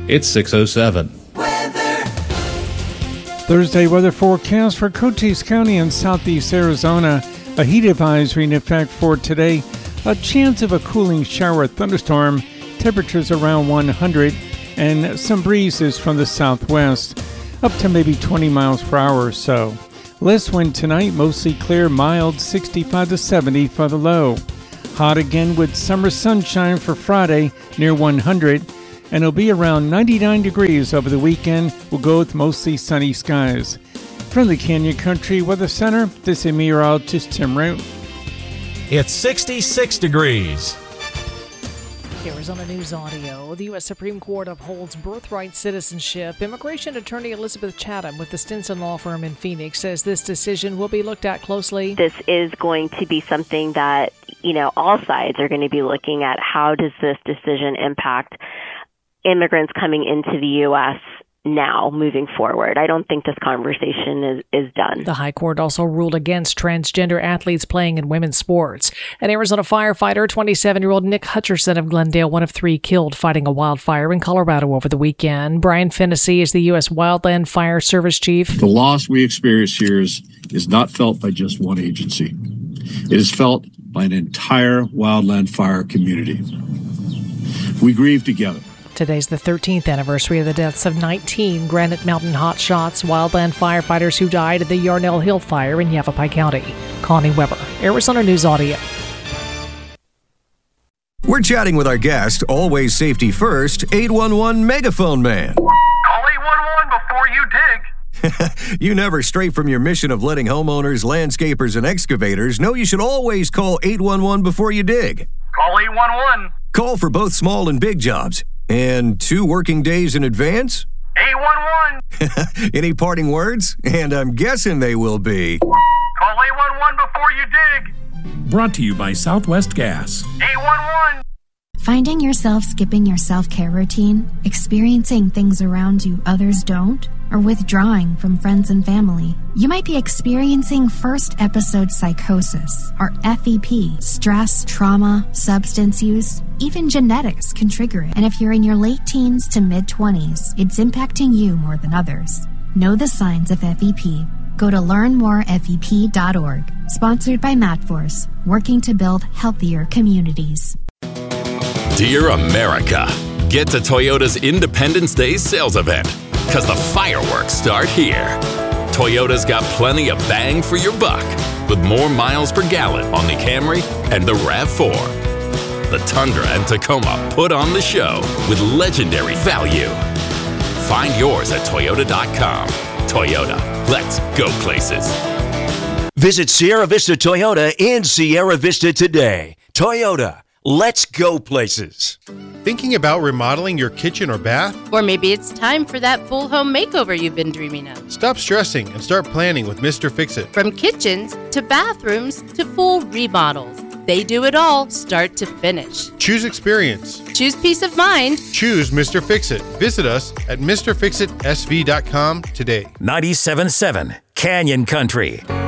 It's 6:07. Thursday weather forecast for Cochise County and southeast Arizona. A heat advisory in effect for today. A chance of a cooling shower thunderstorm. Temperatures around 100 and some breezes from the southwest. Up to maybe 20 miles per hour or so. Less wind tonight, mostly clear, mild, 65 to 70 for the low. Hot again with summer sunshine for Friday, near 100. And it'll be around 99 degrees over the weekend. We'll go with mostly sunny skies. From the Canyon Country Weather Center, this is meteorologist Tim Root. It's 66 degrees. Arizona News Audio. The U.S. Supreme Court upholds birthright citizenship. Immigration attorney Elizabeth Chatham with the Stinson Law Firm in Phoenix says this decision will be looked at closely. This is going to be something that, all sides are going to be looking at. How does this decision impact immigrants coming into the U.S. now, moving forward? I don't think this conversation is done. The High Court also ruled against transgender athletes playing in women's sports. An Arizona firefighter, 27-year-old Nick Hutcherson of Glendale, one of three killed fighting a wildfire in Colorado over the weekend. Brian Fennessy is the U.S. Wildland Fire Service chief. The loss we experience here is not felt by just one agency. It is felt by an entire wildland fire community. We grieve together. Today's the 13th anniversary of the deaths of 19 Granite Mountain hotshots, wildland firefighters who died at the Yarnell Hill Fire in Yavapai County. Connie Weber, Arizona News Audio. We're chatting with our guest, always safety first, 811 Megaphone Man. Call 811 before you dig. You never stray from your mission of letting homeowners, landscapers, and excavators know you should always call 811 before you dig. Call 811. Call for both small and big jobs. And 2 working days in advance? 811. Any parting words? And I'm guessing they will be... Call 811 before you dig. Brought to you by Southwest Gas. 811. Finding yourself skipping your self-care routine, experiencing things around you others don't, or withdrawing from friends and family. You might be experiencing first episode psychosis, or FEP. Stress, trauma, substance use, even genetics can trigger it. And if you're in your late teens to mid-20s, it's impacting you more than others. Know the signs of FEP. Go to learnmorefep.org. Sponsored by MatForce, working to build healthier communities. Dear America, get to Toyota's Independence Day sales event, because the fireworks start here. Toyota's got plenty of bang for your buck, with more miles per gallon on the Camry and the RAV4. The Tundra and Tacoma put on the show with legendary value. Find yours at Toyota.com. Toyota, let's go places. Visit Sierra Vista Toyota in Sierra Vista today. Toyota, let's go places. Thinking about remodeling your kitchen or bath? Or maybe it's time for that full home makeover you've been dreaming of. Stop stressing and start planning with Mr. Fix-It. From kitchens to bathrooms to full remodels, they do it all start to finish. Choose experience. Choose peace of mind. Choose Mr. Fix-It. Visit us at MrFixItSV.com today. 97.7 Canyon Country.